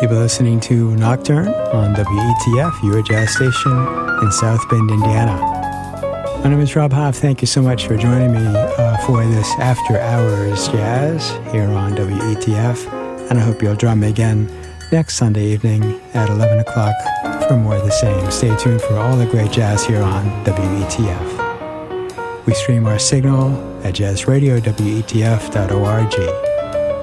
You'll be listening to Nocturne on WETF, your jazz station in South Bend, Indiana. My name is Rob Hoff. Thank you so much for joining me for this After Hours Jazz here on WETF. And I hope you'll join me again next Sunday evening at 11 o'clock for more of the same. Stay tuned for all the great jazz here on WETF. We stream our signal at jazzradiowetf.org.